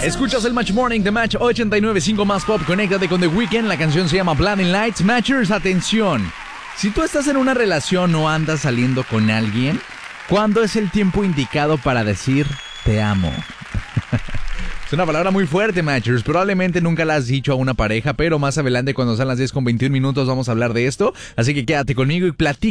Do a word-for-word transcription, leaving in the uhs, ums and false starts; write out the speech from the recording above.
Escuchas el Match Morning de Match ochenta y nueve punto cinco más pop. Conéctate con The Weeknd. La canción se llama Blinding Lights. Matchers, atención. Si tú estás en una relación o andas saliendo con alguien, ¿cuándo es el tiempo indicado para decir te amo? Es una palabra muy fuerte, Matchers. Probablemente nunca la has dicho a una pareja, pero más adelante, cuando sean las diez con veintiún minutos, vamos a hablar de esto. Así que quédate conmigo y platica.